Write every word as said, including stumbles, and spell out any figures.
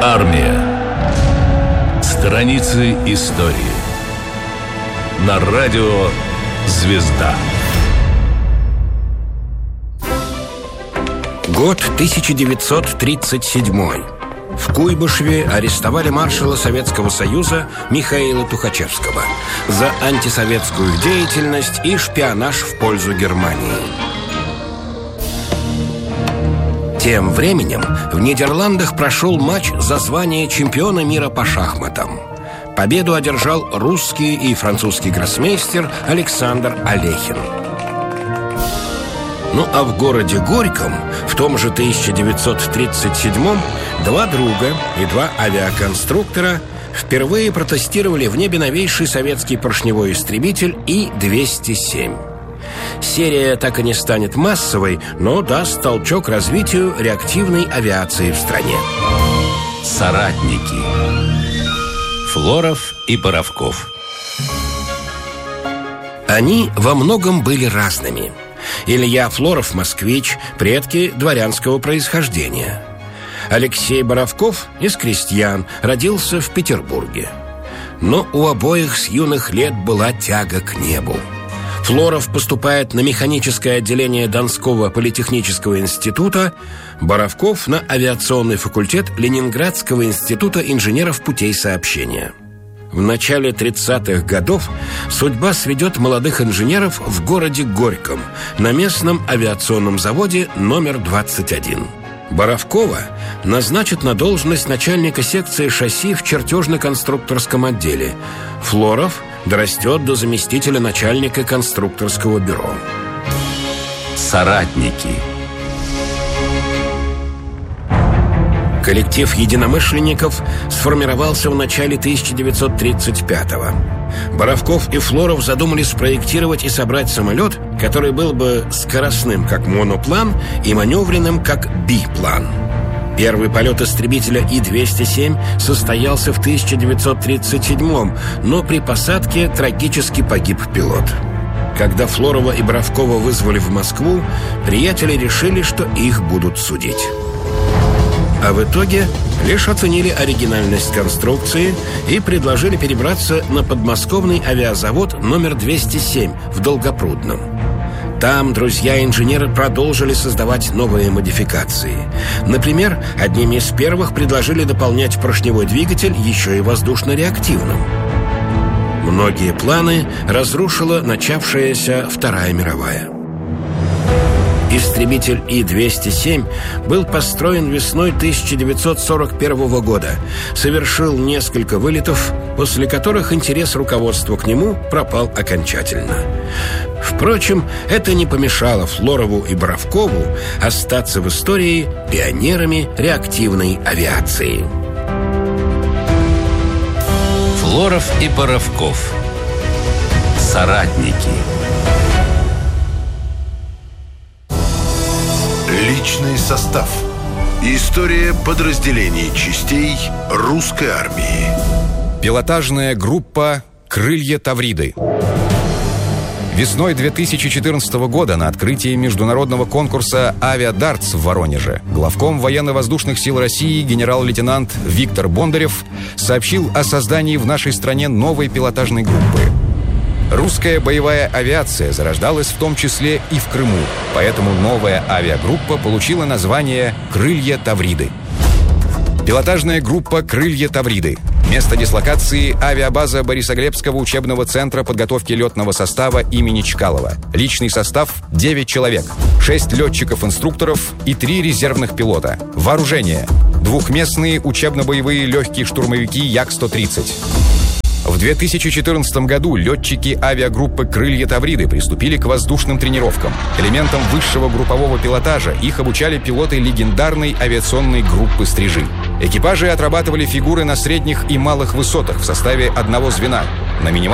Армия. Страницы истории. На радио «Звезда». Год тысяча девятьсот тридцать седьмой. В Куйбышеве арестовали маршала Советского Союза Михаила Тухачевского за антисоветскую деятельность и шпионаж в пользу Германии. Тем временем в Нидерландах прошел матч за звание чемпиона мира по шахматам. Победу одержал русский и французский гроссмейстер Александр Алехин. Ну а в городе Горьком в том же тысяча девятьсот тридцать седьмом два друга и два авиаконструктора впервые протестировали в небе новейший советский поршневой истребитель И двести семь. Серия так и не станет массовой, но даст толчок развитию реактивной авиации в стране. Соратники. Флоров и Боровков. Они во многом были разными. Илья Флоров – москвич, предки дворянского происхождения. Алексей Боровков из крестьян, родился в Петербурге. Но у обоих с юных лет была тяга к небу. Флоров поступает на механическое отделение Донского политехнического института, Боровков на авиационный факультет Ленинградского института инженеров путей сообщения. В начале тридцатых годов судьба сведет молодых инженеров в городе Горьком на местном авиационном заводе номер двадцать один. Боровкова назначат на должность начальника секции шасси в чертежно-конструкторском отделе. Флоров дорастет до заместителя начальника конструкторского бюро. Соратники. Коллектив единомышленников сформировался в начале тысяча девятьсот тридцать пятого. Боровков и Флоров задумали спроектировать и собрать самолет, который был бы скоростным, как моноплан, и маневренным, как биплан. Первый полет истребителя И двести семь состоялся в тысяча девятьсот тридцать седьмом, но при посадке трагически погиб пилот. Когда Флорова и Боровкова вызвали в Москву, приятели решили, что их будут судить. А в итоге лишь оценили оригинальность конструкции и предложили перебраться на подмосковный авиазавод номер двести семь в Долгопрудном. Там друзья-инженеры продолжили создавать новые модификации. Например, одними из первых предложили дополнять поршневой двигатель еще и воздушно-реактивным. Многие планы разрушила начавшаяся Вторая мировая. Истребитель И двести семь был построен весной тысяча девятьсот сорок первого года, совершил несколько вылетов, после которых интерес руководства к нему пропал окончательно. Впрочем, это не помешало Флорову и Боровкову остаться в истории пионерами реактивной авиации. Флоров и Боровков. Соратники. Личный состав. История подразделений частей русской армии. Пилотажная группа «Крылья Тавриды». Весной две тысячи четырнадцатого года на открытии международного конкурса «Авиадартс» в Воронеже главком военно-воздушных сил России генерал-лейтенант Виктор Бондарев сообщил о создании в нашей стране новой пилотажной группы. Русская боевая авиация зарождалась в том числе и в Крыму, поэтому новая авиагруппа получила название «Крылья Тавриды». Пилотажная группа «Крылья Тавриды». Место дислокации – авиабаза Борисоглебского учебного центра подготовки летного состава имени Чкалова. Личный состав – девять человек, шесть летчиков-инструкторов и три резервных пилота. Вооружение – двухместные учебно-боевые легкие штурмовики Як сто тридцать. В две тысячи четырнадцатом году летчики авиагруппы «Крылья Тавриды» приступили к воздушным тренировкам. Элементам высшего группового пилотажа их обучали пилоты легендарной авиационной группы «Стрижи». Экипажи отрабатывали фигуры на средних и малых высотах в составе одного звена. На минимальном